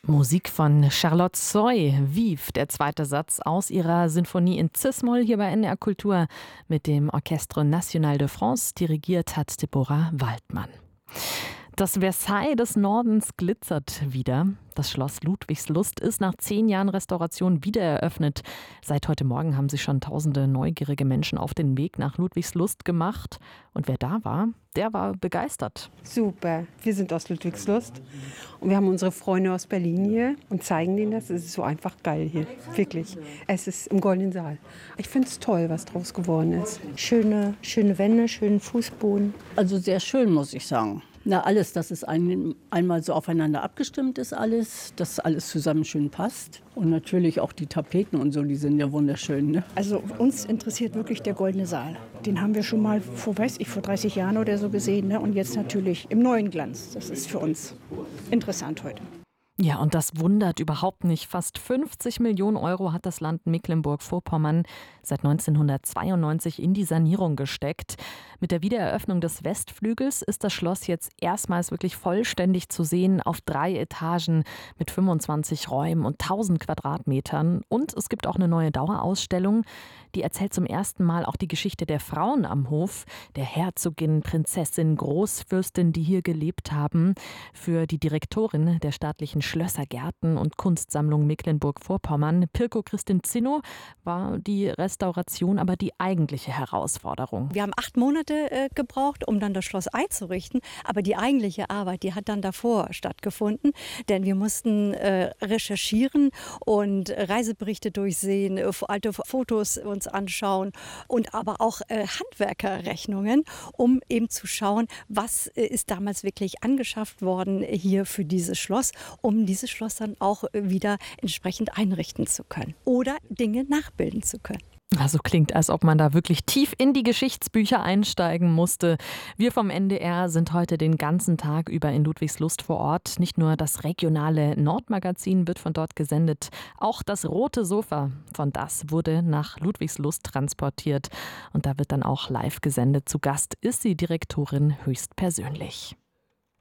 Musik von Charlotte Zoy, Vive, der zweite Satz aus ihrer Sinfonie in Cis-Moll hier bei NDR Kultur mit dem Orchestre National de France. Dirigiert hat Deborah Waldmann. Das Versailles des Nordens glitzert wieder. Das Schloss Ludwigslust ist nach 10 Jahren Restauration wieder eröffnet. Seit heute Morgen haben sich schon tausende neugierige Menschen auf den Weg nach Ludwigslust gemacht. Und wer da war, der war begeistert. Super, wir sind aus Ludwigslust und wir haben unsere Freunde aus Berlin hier und zeigen denen das. Es ist so einfach geil hier, wirklich. Es ist im Goldenen Saal. Ich finde es toll, was draus geworden ist. Schöne Wände, schönen Fußboden. Also sehr schön, muss ich sagen. Na, alles, dass es einmal so aufeinander abgestimmt ist, dass alles zusammen schön passt. Und natürlich auch die Tapeten und so, die sind ja wunderschön. Ne? Also uns interessiert wirklich der Goldene Saal. Den haben wir schon mal vor 30 Jahren oder so gesehen. Ne? Und jetzt natürlich im neuen Glanz. Das ist für uns interessant heute. Ja, und das wundert überhaupt nicht. Fast 50 Millionen Euro hat das Land Mecklenburg-Vorpommern seit 1992 in die Sanierung gesteckt. Mit der Wiedereröffnung des Westflügels ist das Schloss jetzt erstmals wirklich vollständig zu sehen auf 3 Etagen mit 25 Räumen und 1000 Quadratmetern. Und es gibt auch eine neue Dauerausstellung, die erzählt zum ersten Mal auch die Geschichte der Frauen am Hof, der Herzogin, Prinzessin, Großfürstin, die hier gelebt haben. Für die Direktorin der staatlichen Schlösser, Gärten und Kunstsammlung Mecklenburg-Vorpommern, Pirko Christin Zinno, war die Restauration aber die eigentliche Herausforderung. Wir haben 8 Monate gebraucht, um dann das Schloss einzurichten. Aber die eigentliche Arbeit, die hat dann davor stattgefunden. Denn wir mussten recherchieren und Reiseberichte durchsehen, alte Fotos uns anschauen und aber auch Handwerkerrechnungen, um eben zu schauen, was ist damals wirklich angeschafft worden hier für dieses Schloss, um dieses Schloss dann auch wieder entsprechend einrichten zu können oder Dinge nachbilden zu können. Also klingt, als ob man da wirklich tief in die Geschichtsbücher einsteigen musste. Wir vom NDR sind heute den ganzen Tag über in Ludwigslust vor Ort. Nicht nur das regionale Nordmagazin wird von dort gesendet, auch das rote Sofa von das wurde nach Ludwigslust transportiert. Und da wird dann auch live gesendet. Zu Gast ist die Direktorin höchstpersönlich.